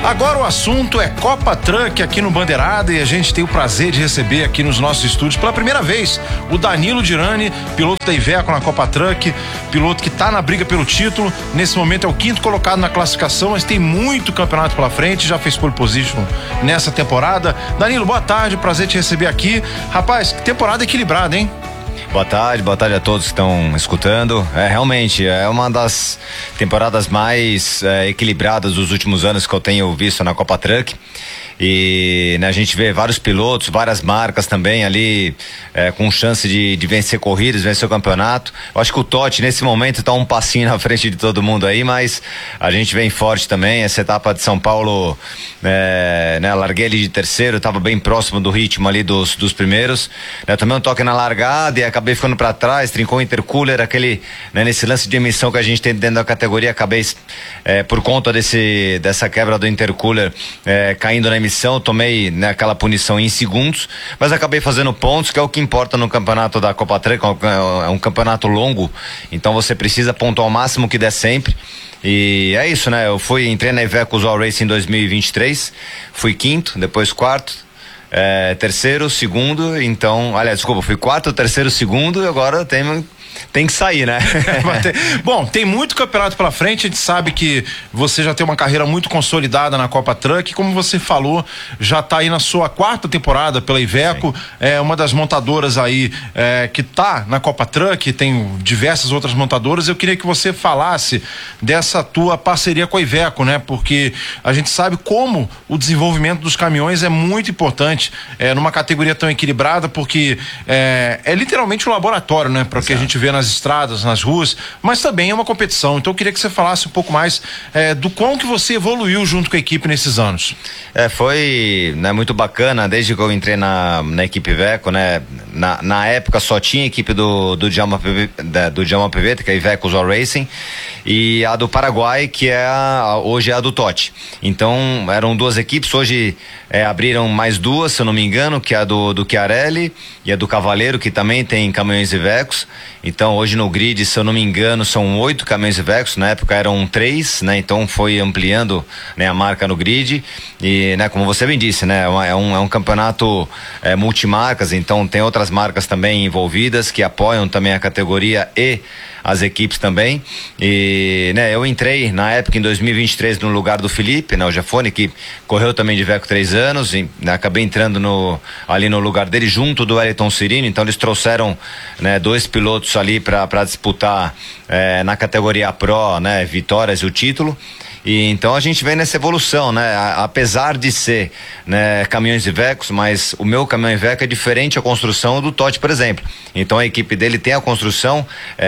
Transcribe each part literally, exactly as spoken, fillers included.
Agora o assunto é Copa Truck aqui no Bandeirada e a gente tem o prazer de receber aqui nos nossos estúdios pela primeira vez o Danilo Dirani, piloto da Iveco na Copa Truck, piloto que está na briga pelo título. Nesse momento é o quinto colocado na classificação, mas tem muito campeonato pela frente, já fez pole position nessa temporada. Danilo, boa tarde, prazer te receber aqui. Rapaz, que temporada equilibrada, hein? Boa tarde, boa tarde a todos que estão escutando. É, realmente, é uma das temporadas mais é, equilibradas dos últimos anos que eu tenho visto na Copa Truck. E né, a gente vê vários pilotos, várias marcas também ali é, com chance de, de vencer corridas, vencer o campeonato. Eu acho que o Totti nesse momento está um passinho na frente de todo mundo aí, mas a gente vem forte também. Essa etapa de São Paulo, é, né, larguei ali de terceiro, estava bem próximo do ritmo ali dos, dos primeiros. Né, tomei um toque na largada e acabei ficando para trás, trincou o intercooler, aquele, né, nesse lance de emissão que a gente tem dentro da categoria, acabei é, por conta desse, dessa quebra do intercooler é, caindo na emissão. Tomei né, aquela punição em segundos, mas acabei fazendo pontos, que é o que importa no campeonato da Copa Truck. É um campeonato longo, então você precisa pontuar o máximo que der sempre. E é isso, né? Eu fui, entrei na Iveco All Racing em dois mil e vinte e três, fui quinto, depois quarto, é, terceiro, segundo, então, aliás, desculpa, fui quarto, terceiro, segundo, e agora tem Tem que sair, né? Bom, tem muito campeonato pela frente, a gente sabe que você já tem uma carreira muito consolidada na Copa Truck, como você falou, já está aí na sua quarta temporada pela Iveco, sim, é uma das montadoras aí é, que está na Copa Truck, tem diversas outras montadoras. Eu queria que você falasse dessa tua parceria com a Iveco, né? Porque a gente sabe como o desenvolvimento dos caminhões é muito importante é, numa categoria tão equilibrada, porque é, é literalmente um laboratório, né? Para o que a gente vê nas estradas, nas ruas, mas também é uma competição. Então eu queria que você falasse um pouco mais é, do quão que você evoluiu junto com a equipe nesses anos. É, foi né, muito bacana, desde que eu entrei na, na equipe Iveco, né? Na, na época só tinha a equipe do, do Djalma do Djalma Pivetta, que é a Iveco All Racing, e a do Paraguai, que é a, hoje é a do Totti. Então eram duas equipes, hoje é, abriram mais duas, se eu não me engano, que é a do, do Chiarelli e a do Cavaleiro, que também tem caminhões Ivecos. Então hoje no grid, se eu não me engano, são oito caminhões Ivecos, na época eram três, né? Então foi ampliando, né, a marca no grid e, né, como você bem disse, né, é um, é um campeonato é, multimarcas, então tem outras marcas também envolvidas que apoiam também a categoria e as equipes também. E né, eu entrei na época em dois mil e vinte e três no lugar do Felipe, né, o Jafone, que correu também de Iveco três anos, e né, acabei entrando no, ali no lugar dele junto do Wellington Cirino. Então eles trouxeram né, dois pilotos ali para disputar é, na categoria Pro, né, vitórias e o título. E então a gente vem nessa evolução, né? A, apesar de ser né, caminhões Ivecos, mas o meu caminhão Iveco é diferente a construção do Totti, por exemplo. Então a equipe dele tem a construção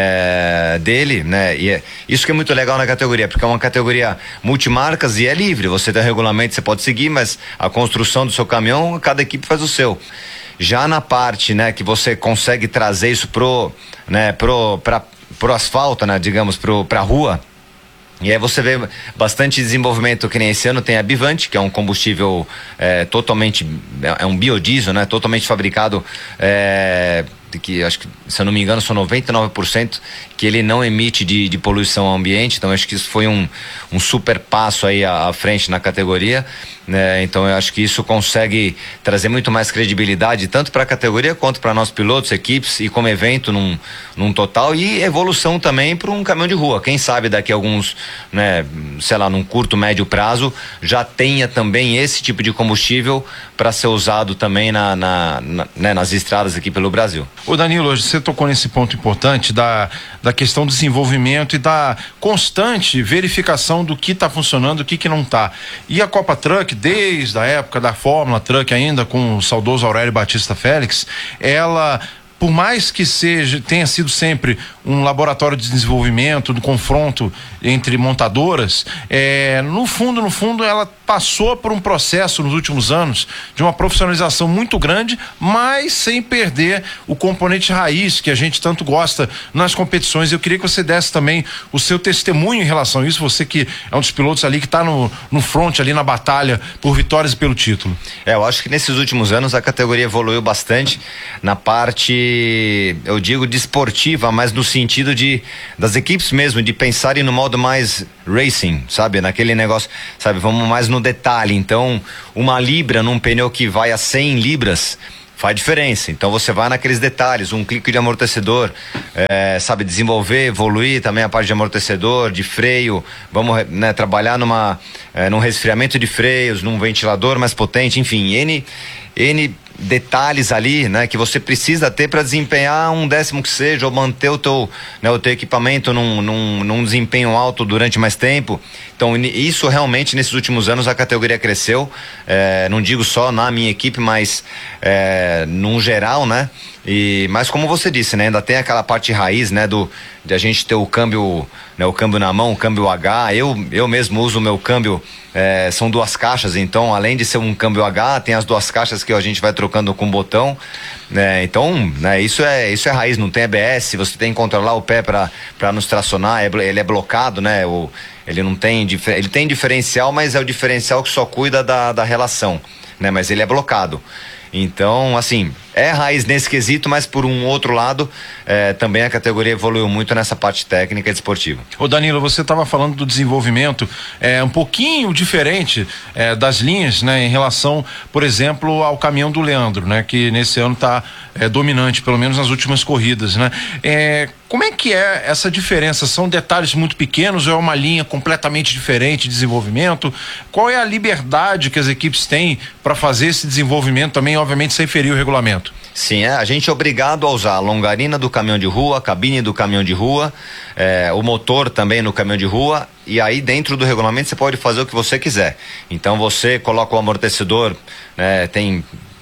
é, dele, né? E é, isso que é muito legal na categoria, porque é uma categoria multimarcas e é livre. Você tem regulamento, você pode seguir, mas a construção do seu caminhão, cada equipe faz o seu. Já na parte, né, que você consegue trazer isso pro, né, pro, pra, pro asfalto, né, digamos, pro, pra rua. E aí você vê bastante desenvolvimento, que nem esse ano tem a Bivante, que é um combustível é, totalmente, é um biodiesel, né? Totalmente fabricado, é, que acho que, se eu não me engano, são noventa e nove por cento que ele não emite de, de poluição ao ambiente. Então acho que isso foi um, um super passo aí à, à frente na categoria, né? Então eu acho que isso consegue trazer muito mais credibilidade tanto para a categoria quanto para nós pilotos, equipes e como evento num, num total, e evolução também para um caminhão de rua. Quem sabe daqui a alguns, né, sei lá, num curto, médio prazo já tenha também esse tipo de combustível para ser usado também na, na, na, né, nas estradas aqui pelo Brasil. Ô Danilo, hoje você tocou nesse ponto importante da, da questão do desenvolvimento e da constante verificação do que está funcionando, do que que não está. E a Copa Truck, desde a época da Fórmula Truck ainda, com o saudoso Aurélio Batista Félix, ela, por mais que seja, tenha sido sempre um laboratório de desenvolvimento, do confronto entre montadoras, é, no fundo, no fundo, ela passou por um processo nos últimos anos de uma profissionalização muito grande, mas sem perder o componente raiz que a gente tanto gosta nas competições. Eu queria que você desse também o seu testemunho em relação a isso, você que é um dos pilotos ali que está no, no front, ali na batalha por vitórias e pelo título. É, eu acho que nesses últimos anos a categoria evoluiu bastante na parte de, eu digo desportiva, mas no sentido de, das equipes mesmo, de pensarem no modo mais racing, sabe? Naquele negócio, sabe? Vamos mais no detalhe. Então, uma libra num pneu que vai a cem libras, faz diferença. Então você vai naqueles detalhes, um clique de amortecedor, é, sabe, desenvolver, evoluir também a parte de amortecedor, de freio, vamos, né, trabalhar numa, é, num resfriamento de freios, num ventilador mais potente, enfim, N, N detalhes ali, né, que você precisa ter para desempenhar um décimo que seja, ou manter o teu, né, o teu equipamento num, num, num desempenho alto durante mais tempo. Então isso realmente nesses últimos anos a categoria cresceu, é, não digo só na minha equipe, mas é, num geral, né? E, mas como você disse, né, ainda tem aquela parte raiz, né, do, de a gente ter o câmbio, né, o câmbio na mão, o câmbio H. Eu, eu mesmo uso o meu câmbio, é, são duas caixas, então além de ser um câmbio H, tem as duas caixas que a gente vai trocando com o botão, né, então, né, isso é, isso é raiz, não tem A B S, você tem que controlar o pé para para nos tracionar, ele é blocado, né, o, ele não tem, ele tem diferencial, mas é o diferencial que só cuida da, da relação, né, mas ele é blocado. Então, assim, é raiz nesse quesito, mas por um outro lado, é, também a categoria evoluiu muito nessa parte técnica e desportiva. Ô Danilo, você estava falando do desenvolvimento é, um pouquinho diferente é, das linhas, né, em relação, por exemplo, ao caminhão do Leandro, né, que nesse ano está é, dominante, pelo menos nas últimas corridas, né? É, como é que é essa diferença? São detalhes muito pequenos ou é uma linha completamente diferente de desenvolvimento? Qual é a liberdade que as equipes têm para fazer esse desenvolvimento também, obviamente, sem ferir o regulamento? Sim, é, a gente é obrigado a usar a longarina do caminhão de rua, a cabine do caminhão de rua, é, o motor também no caminhão de rua, e aí dentro do regulamento você pode fazer o que você quiser. Então você coloca o amortecedor, né, tem...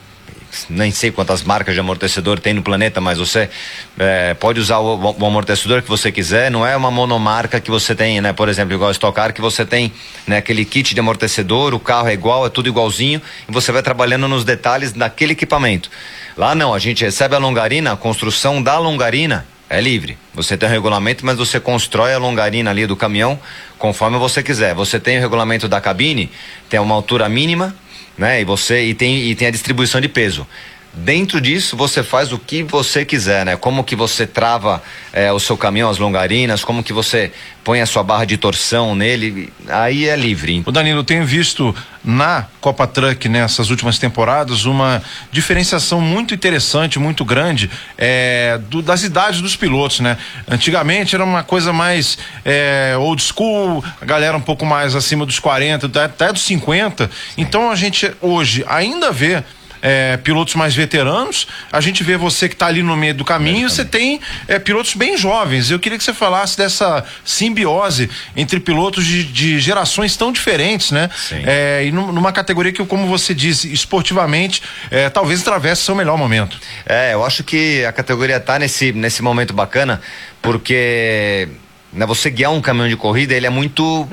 nem sei quantas marcas de amortecedor tem no planeta, mas você é, pode usar o, o amortecedor que você quiser, não é uma monomarca que você tem, né? Por exemplo, igual a Stock Car, que você tem, né, aquele kit de amortecedor, o carro é igual, é tudo igualzinho, e você vai trabalhando nos detalhes daquele equipamento. Lá não, a gente recebe a longarina, a construção da longarina é livre. Você tem o regulamento, mas você constrói a longarina ali do caminhão conforme você quiser. Você tem o regulamento da cabine, tem uma altura mínima, né? E você e tem e tem a distribuição de peso. Dentro disso você faz o que você quiser, né? Como que você trava é, o seu caminhão, as longarinas, como que você põe a sua barra de torção nele, aí é livre. O Danilo, eu tenho visto na Copa Truck nessas últimas temporadas uma diferenciação muito interessante, muito grande é, do, das idades dos pilotos, né? Antigamente era uma coisa mais é, old school, a galera um pouco mais acima dos quarenta, até dos cinquenta. Então a gente hoje ainda vê É, pilotos mais veteranos, a gente vê você que está ali no meio do caminho, você tem é, pilotos bem jovens. Eu queria que você falasse dessa simbiose entre pilotos de, de gerações tão diferentes, né? É, e numa categoria que, como você disse, esportivamente, é, talvez atravesse seu melhor momento. É, eu acho que a categoria está nesse, nesse momento bacana, porque, né, você guiar um caminhão de corrida, ele é muito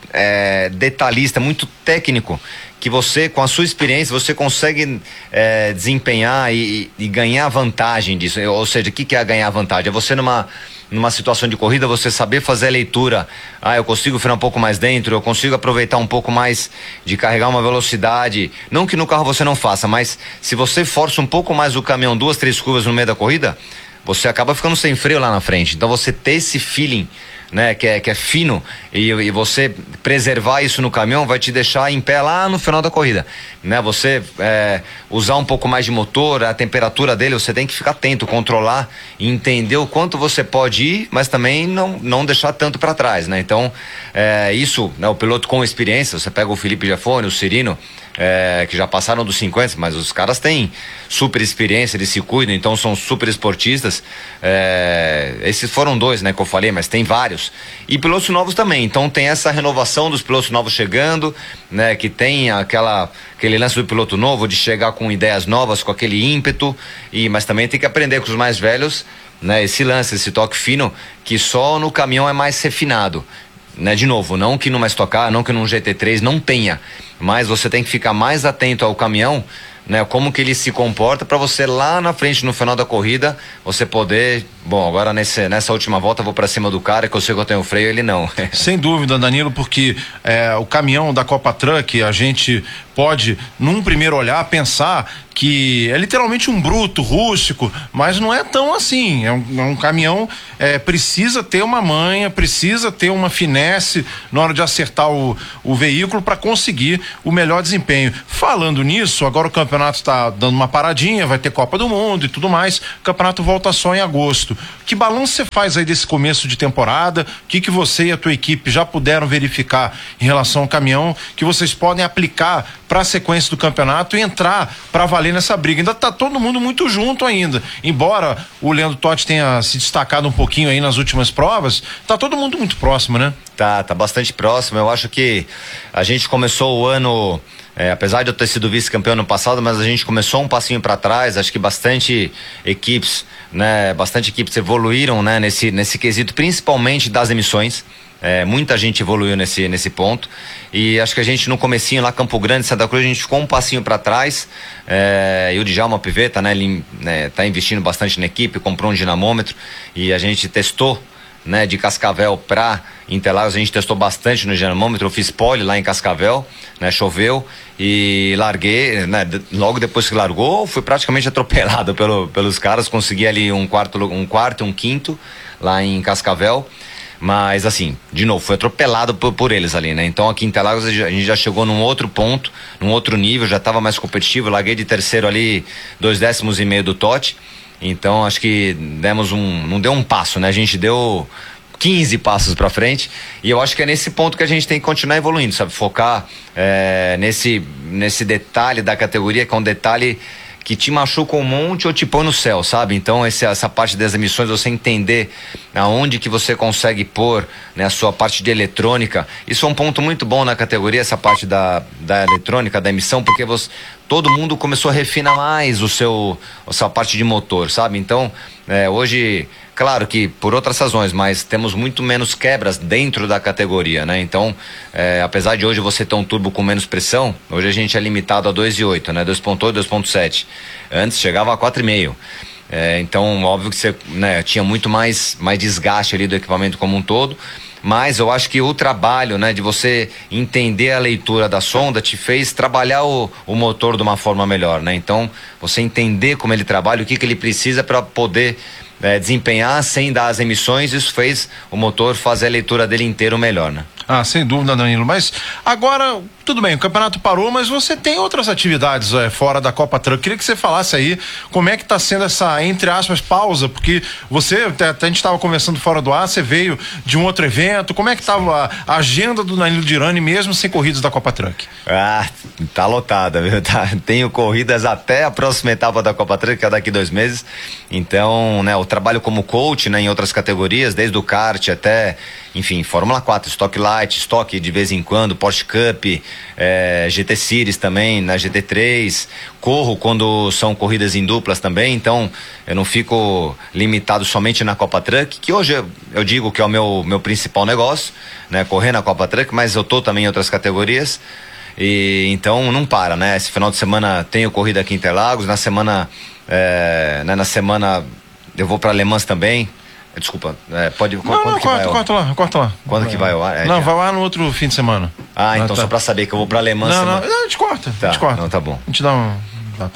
é, detalhista, muito técnico, que você, com a sua experiência, você consegue é, desempenhar e, e ganhar vantagem disso. Ou seja, o que, que é ganhar vantagem? É você numa, numa situação de corrida, você saber fazer a leitura. Ah, eu consigo frear um pouco mais dentro, eu consigo aproveitar um pouco mais de carregar uma velocidade. Não que no carro você não faça, mas se você força um pouco mais o caminhão, duas, três curvas no meio da corrida, você acaba ficando sem freio lá na frente. Então você ter esse feeling, né, que é, que é fino, e, e você preservar isso no caminhão vai te deixar em pé lá no final da corrida, né? Você é, usar um pouco mais de motor, a temperatura dele, você tem que ficar atento, controlar e entender o quanto você pode ir, mas também não, não deixar tanto para trás, né? Então, é, isso, né, o piloto com experiência, você pega o Felipe Giafone, o Cirino, É, que já passaram dos cinquenta, mas os caras têm super experiência, eles se cuidam, então são super esportistas. É, esses foram dois, né, que eu falei, mas tem vários. E pilotos novos também, então tem essa renovação dos pilotos novos chegando, né, que tem aquela, aquele lance do piloto novo de chegar com ideias novas, com aquele ímpeto, e, mas também tem que aprender com os mais velhos, né, esse lance, esse toque fino, que só no caminhão é mais refinado. Né, de novo, não que numa Stock Car, não que num G T três não tenha, mas você tem que ficar mais atento ao caminhão, né, como que ele se comporta, para você lá na frente, no final da corrida, você poder bom, agora nesse, nessa última volta eu vou para cima do cara, que eu sei que eu tenho freio, ele não. Sem dúvida, Danilo, porque é, o caminhão da Copa Truck, a gente pode, num primeiro olhar, pensar que é literalmente um bruto, rústico, mas não é tão assim. É um, é um caminhão, é, precisa ter uma manha, precisa ter uma finesse na hora de acertar o, o veículo para conseguir o melhor desempenho. Falando nisso, agora o campeonato está dando uma paradinha, vai ter Copa do Mundo e tudo mais, o campeonato volta só em agosto. Que balanço você faz aí desse começo de temporada? O que que você e a tua equipe já puderam verificar em relação ao caminhão, que vocês podem aplicar para a sequência do campeonato e entrar para valer nessa briga? Ainda tá todo mundo muito junto ainda, embora o Leandro Totti tenha se destacado um pouquinho aí nas últimas provas, tá todo mundo muito próximo, né? Tá, tá bastante próximo. Eu acho que a gente começou o ano, é, apesar de eu ter sido vice-campeão no passado, mas a gente começou um passinho para trás. Acho que bastante equipes, né, bastante equipes evoluíram, né, nesse, nesse quesito, principalmente das emissões. É, muita gente evoluiu nesse, nesse ponto, e acho que a gente no comecinho lá, Campo Grande, Santa Cruz, a gente ficou um passinho para trás, é, e o Djalma Pivetta, né, ele né, tá investindo bastante na equipe, comprou um dinamômetro, e a gente testou, né, de Cascavel para Interlagos, a gente testou bastante no dinamômetro. Eu fiz pole lá em Cascavel, né, choveu, e larguei, né, logo depois que largou, fui praticamente atropelado pelo, pelos caras, consegui ali um quarto, um quarto, um quinto lá em Cascavel. Mas assim, de novo, foi atropelado por, por eles ali, né? Então aqui em Interlagos a gente já chegou num outro ponto, num outro nível, já estava mais competitivo. Larguei de terceiro ali, dois décimos e meio do Totti. Então acho que demos um, não deu um passo, né? A gente deu quinze passos para frente, e eu acho que é nesse ponto que a gente tem que continuar evoluindo, sabe? Focar é, nesse, nesse detalhe da categoria, que é um detalhe que te machuca um monte ou te põe no céu, sabe? Então esse, essa parte das emissões, você entender aonde que você consegue pôr, né, a sua parte de eletrônica, isso é um ponto muito bom na categoria, essa parte da, da eletrônica, da emissão, porque você, todo mundo começou a refinar mais o seu, a sua parte de motor, sabe? Então é, hoje, claro que por outras razões, mas temos muito menos quebras dentro da categoria, né? Então, é, apesar de hoje você ter um turbo com menos pressão, hoje a gente é limitado a dois vírgula oito, né? dois ponto oito, dois ponto sete. Antes chegava a quatro vírgula cinco. É, então, óbvio que você, né, tinha muito mais, mais desgaste ali do equipamento como um todo, mas eu acho que o trabalho, né, de você entender a leitura da sonda te fez trabalhar o, o motor de uma forma melhor, né? Então, você entender como ele trabalha, o que, que ele precisa para poder É, desempenhar sem dar as emissões, isso fez o motor fazer a leitura dele inteiro melhor, né? Ah, sem dúvida, Danilo, mas agora, tudo bem, o campeonato parou, mas você tem outras atividades é, fora da Copa Truck. Queria que você falasse aí como é que tá sendo essa, entre aspas, pausa, porque você, até, até a gente estava conversando fora do ar, você veio de um outro evento, como é que tava a agenda do Danilo Dirani mesmo sem corridas da Copa Truck? Ah, tá lotada, viu? Tá, tenho corridas até a próxima etapa da Copa Truck, que é daqui dois meses, então, né, o trabalho como coach, né, em outras categorias, desde o kart até, enfim, Fórmula quatro, Stock Light, Stock de vez em quando, Porsche Cup, é, G T Series também, na G T três, corro quando são corridas em duplas também, então eu não fico limitado somente na Copa Truck, que hoje eu, eu digo que é o meu, meu principal negócio, né, correr na Copa Truck, mas eu tô também em outras categorias, e então não para, né? Esse final de semana tenho corrida aqui em Interlagos, na semana, é, né, na semana eu vou para Le Mans também. Desculpa, é, pode... Não, quando não, que corta, vai corta lá, corta lá. Quando que vai ao ar? É, não, já. vai lá no outro fim de semana. Ah, então tá. só pra saber que eu vou pra Le Mans. Não, semana... não, não, a gente corta, tá, a gente corta. Não, tá bom. A gente dá um... Tá.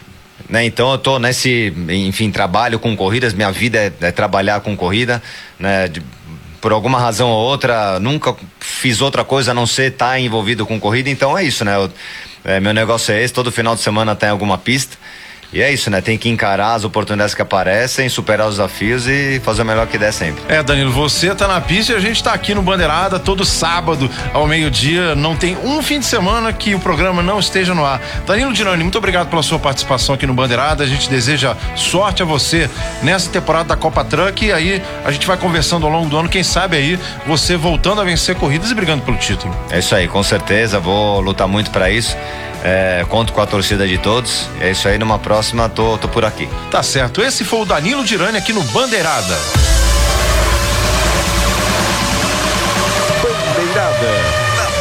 Né, então eu tô nesse, enfim, trabalho com corridas, minha vida é, é trabalhar com corrida, né, de, por alguma razão ou outra, nunca fiz outra coisa a não ser estar tá envolvido com corrida, então é isso, né, eu, é, meu negócio é esse, todo final de semana tem alguma pista. E é isso, né? Tem que encarar as oportunidades que aparecem, superar os desafios e fazer o melhor que der sempre. É, Danilo, você tá na pista e a gente tá aqui no Bandeirada todo sábado ao meio-dia. Não tem um fim de semana que o programa não esteja no ar. Danilo Dirani, muito obrigado pela sua participação aqui no Bandeirada. A gente deseja sorte a você nessa temporada da Copa Truck, e aí a gente vai conversando ao longo do ano. Quem sabe aí você voltando a vencer corridas e brigando pelo título. É isso aí, com certeza. Vou lutar muito para isso. É, conto com a torcida de todos. É isso aí, numa próxima tô, tô por aqui. Tá certo, esse foi o Danilo Dirani aqui no Bandeirada. Bandeirada.